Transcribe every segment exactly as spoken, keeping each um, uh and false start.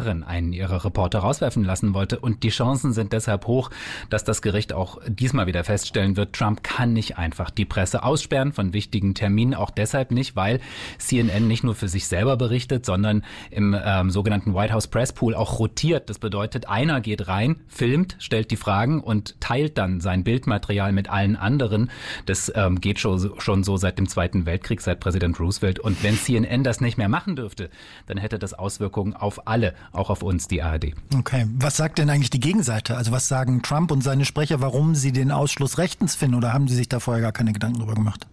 Jahren einen ihrer Reporter rauswerfen lassen wollte. Und die Chancen sind deshalb hoch, dass das Gericht auch diesmal wieder feststellen wird, Trump kann nicht einfach die Presse aussperren von wichtigen Terminen. Auch deshalb nicht, weil C N N nicht nur für sich selber berichtet, sondern im ähm, sogenannten White House Press Pool auch rotiert. Das bedeutet, einer geht rein, filmt, stellt die Fragen und teilt dann sein Bildmaterial mit allen anderen. Das ähm, geht schon, schon so seit dem Zweiten Weltkrieg, seit Präsident Roosevelt. Und wenn C N N das nicht mehr machen dürfte, dann hätte das Auswirkungen auf alle, auch auf uns, die A R D. Okay, was sagt denn eigentlich die Gegenseite? Also was sagen Trump und seine Sprecher, warum sie den Ausschluss rechtens finden, oder haben sie sich da vorher gar keine Gedanken drüber gemacht?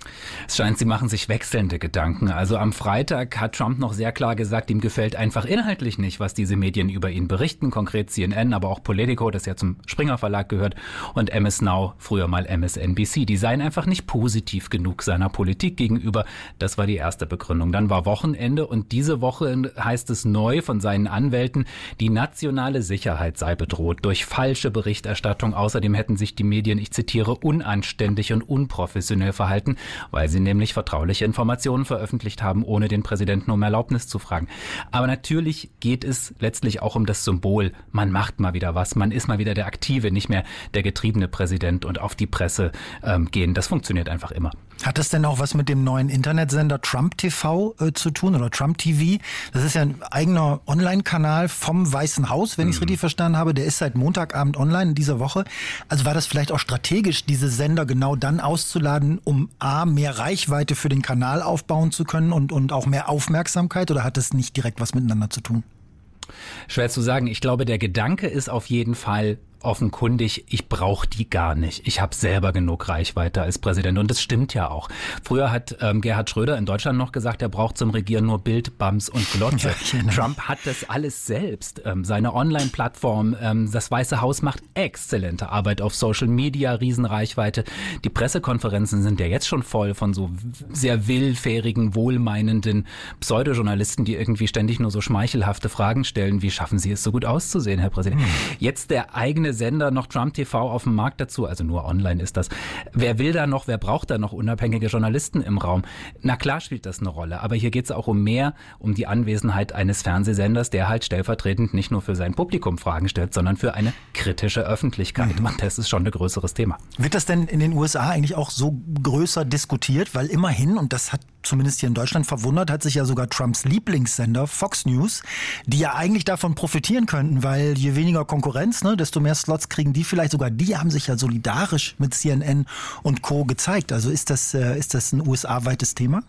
Es scheint, sie machen sich wechselnde Gedanken. Also am Freitag hat Trump noch sehr klar gesagt, ihm gefällt einfach inhaltlich nicht, was diese Medien über ihn berichten, konkret C N N, aber auch Politico, das ja zum Springer Verlag gehört, und M S Now, früher mal M S N B C. Die seien einfach nicht positiv genug seiner Politik gegenüber. Das war die erste Begründung. Dann war Wochenende und diese Woche heißt es neu von seinen Anwälten, die nationale Sicherheit sei bedroht durch falsche Berichterstattung. Außerdem hätten sich die Medien, ich zitiere, unanständig und unprofessionell verhalten, weil sie nämlich vertrauliche Informationen veröffentlicht haben, ohne den Präsidenten um Erlaubnis zu fragen. Aber natürlich geht es letztlich auch um das Symbol. Man macht mal wieder was, man ist mal wieder der aktive, nicht mehr der getriebene Präsident und auf die Presse ähm, gehen. Das funktioniert einfach immer. Hat das denn auch was mit dem neuen Internetsender Trump T V äh, zu tun oder Trump T V? Das ist ja ein eigener Online-Kanal vom Weißen Haus, wenn mhm. ich es richtig verstanden habe. Der ist seit Montagabend online in dieser Woche. Also war das vielleicht auch strategisch, diese Sender genau dann auszuladen, um A, mehr Reichweite für den Kanal aufbauen zu können und, und auch mehr Aufmerksamkeit, oder hat das nicht direkt was miteinander zu tun? Schwer zu sagen. Ich glaube, der Gedanke ist auf jeden Fall offenkundig, ich brauche die gar nicht. Ich habe selber genug Reichweite als Präsident und das stimmt ja auch. Früher hat ähm, Gerhard Schröder in Deutschland noch gesagt, er braucht zum Regieren nur Bild, Bams und Glotze. Ja, Trump hat das alles selbst. Ähm, seine Online-Plattform, ähm, das Weiße Haus macht exzellente Arbeit auf Social Media, Riesenreichweite. Die Pressekonferenzen sind ja jetzt schon voll von so sehr willfährigen, wohlmeinenden Pseudojournalisten, die irgendwie ständig nur so schmeichelhafte Fragen stellen. Wie schaffen Sie es so gut auszusehen, Herr Präsident? Hm. Jetzt der eigene Sender, noch Trump T V auf dem Markt dazu, also nur online ist das. Wer will da noch, wer braucht da noch unabhängige Journalisten im Raum? Na klar spielt das eine Rolle, aber hier geht es auch um mehr, um die Anwesenheit eines Fernsehsenders, der halt stellvertretend nicht nur für sein Publikum Fragen stellt, sondern für eine kritische Öffentlichkeit. Mhm. Und das ist schon ein größeres Thema. Wird das denn in den U S A eigentlich auch so größer diskutiert? Weil immerhin, und das hat zumindest hier in Deutschland verwundert, hat sich ja sogar Trumps Lieblingssender Fox News, die ja eigentlich davon profitieren könnten, weil je weniger Konkurrenz, ne, desto mehr Slots kriegen die vielleicht. Sogar die haben sich ja solidarisch mit C N N und Co. gezeigt. Also ist das, äh, ist das ein U S A-weites Thema?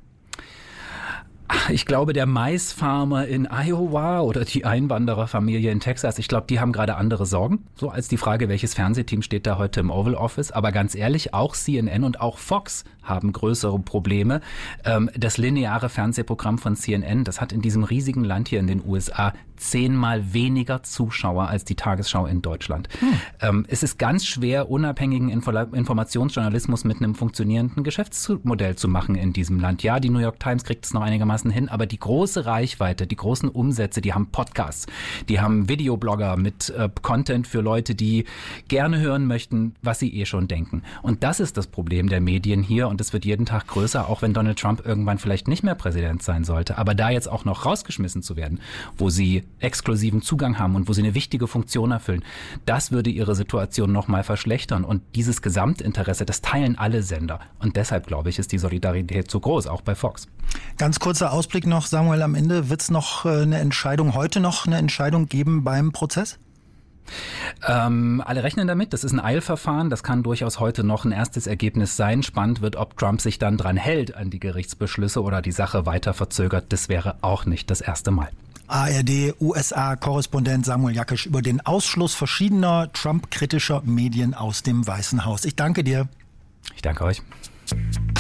Ich glaube, der Maisfarmer in Iowa oder die Einwandererfamilie in Texas, ich glaube, die haben gerade andere Sorgen, so als die Frage, welches Fernsehteam steht da heute im Oval Office. Aber ganz ehrlich, auch C N N und auch Fox haben größere Probleme. Das lineare Fernsehprogramm von C N N, das hat in diesem riesigen Land hier in den U S A zehnmal weniger Zuschauer als die Tagesschau in Deutschland. Hm. Es ist ganz schwer, unabhängigen Info- Informationsjournalismus mit einem funktionierenden Geschäftsmodell zu machen in diesem Land. Ja, die New York Times kriegt es noch einigermaßen hin, aber die große Reichweite, die großen Umsätze, die haben Podcasts, die haben Videoblogger mit äh, Content für Leute, die gerne hören möchten, was sie eh schon denken. Und das ist das Problem der Medien hier und es wird jeden Tag größer, auch wenn Donald Trump irgendwann vielleicht nicht mehr Präsident sein sollte. Aber da jetzt auch noch rausgeschmissen zu werden, wo sie exklusiven Zugang haben und wo sie eine wichtige Funktion erfüllen, das würde ihre Situation noch mal verschlechtern. Und dieses Gesamtinteresse, das teilen alle Sender. Und deshalb, glaube ich, ist die Solidarität zu groß, auch bei Fox. Ganz kurzer Ausblick noch, Samuel, am Ende wird es noch eine Entscheidung, heute noch eine Entscheidung geben beim Prozess? Ähm, alle rechnen damit, das ist ein Eilverfahren, das kann durchaus heute noch ein erstes Ergebnis sein. Spannend wird, ob Trump sich dann dran hält an die Gerichtsbeschlüsse oder die Sache weiter verzögert. Das wäre auch nicht das erste Mal. A R D-U S A-Korrespondent Samuel Jakisch über den Ausschluss verschiedener Trump-kritischer Medien aus dem Weißen Haus. Ich danke dir. Ich danke euch.